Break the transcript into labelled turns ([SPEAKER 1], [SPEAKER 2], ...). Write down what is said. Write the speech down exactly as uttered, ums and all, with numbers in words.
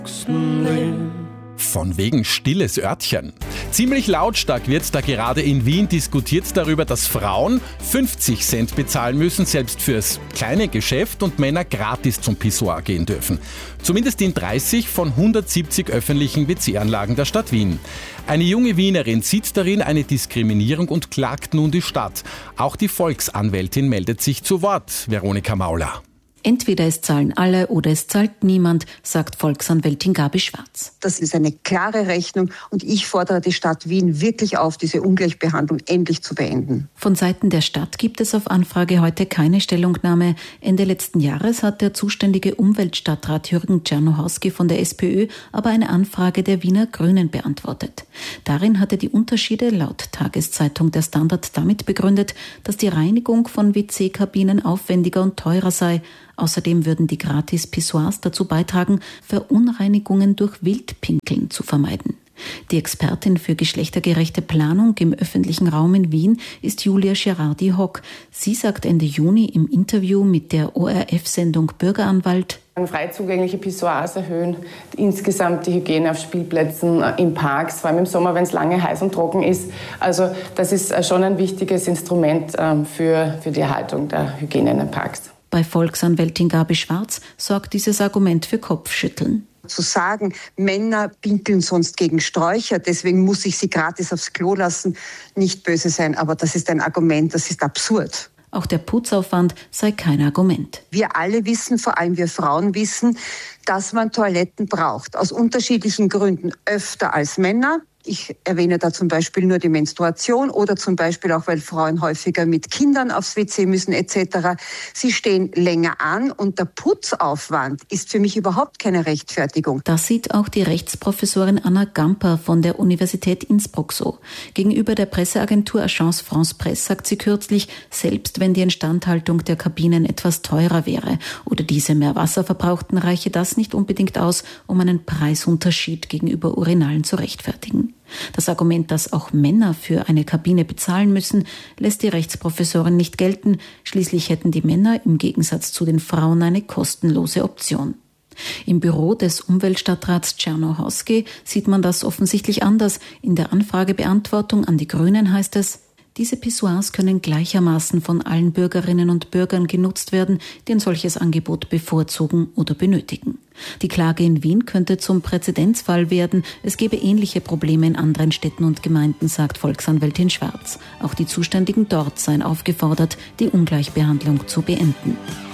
[SPEAKER 1] Von wegen stilles Örtchen. Ziemlich lautstark wird da gerade in Wien diskutiert darüber, dass Frauen fünfzig Cent bezahlen müssen, selbst fürs kleine Geschäft, und Männer gratis zum Pissoir gehen dürfen. Zumindest in dreißig von hundertsiebzig öffentlichen W C-Anlagen der Stadt Wien. Eine junge Wienerin sieht darin eine Diskriminierung und klagt nun die Stadt. Auch die Volksanwältin meldet sich zu Wort. Veronika Mauler.
[SPEAKER 2] Entweder es zahlen alle oder es zahlt niemand, sagt Volksanwältin Gabi Schwarz.
[SPEAKER 3] Das ist eine klare Rechnung und ich fordere die Stadt Wien wirklich auf, diese Ungleichbehandlung endlich zu beenden.
[SPEAKER 2] Von Seiten der Stadt gibt es auf Anfrage heute keine Stellungnahme. Ende letzten Jahres hat der zuständige Umweltstadtrat Jürgen Czernohorski von der SPÖ aber eine Anfrage der Wiener Grünen beantwortet. Darin hat er die Unterschiede laut Tageszeitung Der Standard damit begründet, dass die Reinigung von W C-Kabinen aufwendiger und teurer sei. Außerdem würden die Gratis-Pissoirs dazu beitragen, Verunreinigungen durch Wildpinkeln zu vermeiden. Die Expertin für geschlechtergerechte Planung im öffentlichen Raum in Wien ist Julia Gerardi-Hock. Sie sagt Ende Juni im Interview mit der O R F-Sendung Bürgeranwalt:
[SPEAKER 4] Frei zugängliche Pissoirs erhöhen insgesamt die Hygiene auf Spielplätzen, in Parks, vor allem im Sommer, wenn es lange heiß und trocken ist. Also das ist schon ein wichtiges Instrument für, für die Erhaltung der Hygiene in den Parks.
[SPEAKER 2] Bei Volksanwältin Gabi Schwarz sorgt dieses Argument für Kopfschütteln.
[SPEAKER 3] Zu sagen, Männer pinkeln sonst gegen Sträucher, deswegen muss ich sie gratis aufs Klo lassen, nicht böse sein, aber das ist ein Argument, das ist absurd.
[SPEAKER 2] Auch der Putzaufwand sei kein Argument.
[SPEAKER 3] Wir alle wissen, vor allem wir Frauen wissen, dass man Toiletten braucht, aus unterschiedlichen Gründen, öfter als Männer. Ich erwähne da zum Beispiel nur die Menstruation oder zum Beispiel auch, weil Frauen häufiger mit Kindern aufs W C müssen et cetera. Sie stehen länger an und der Putzaufwand ist für mich überhaupt keine Rechtfertigung.
[SPEAKER 2] Das sieht auch die Rechtsprofessorin Anna Gamper von der Universität Innsbruck so. Gegenüber der Presseagentur Agence France Presse sagt sie kürzlich, selbst wenn die Instandhaltung der Kabinen etwas teurer wäre oder diese mehr Wasser verbrauchten, reiche das nicht unbedingt aus, um einen Preisunterschied gegenüber Urinalen zu rechtfertigen. Das Argument, dass auch Männer für eine Kabine bezahlen müssen, lässt die Rechtsprofessorin nicht gelten. Schließlich hätten die Männer im Gegensatz zu den Frauen eine kostenlose Option. Im Büro des Umweltstadtrats Czernohorski sieht man das offensichtlich anders. In der Anfragebeantwortung an die Grünen heißt es: Diese Pissoirs können gleichermaßen von allen Bürgerinnen und Bürgern genutzt werden, die ein solches Angebot bevorzugen oder benötigen. Die Klage in Wien könnte zum Präzedenzfall werden. Es gebe ähnliche Probleme in anderen Städten und Gemeinden, sagt Volksanwältin Schwarz. Auch die Zuständigen dort seien aufgefordert, die Ungleichbehandlung zu beenden.